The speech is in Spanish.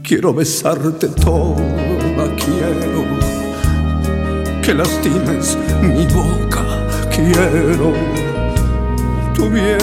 quiero besarte toda, quiero que lastimes mi boca, quiero tu bien.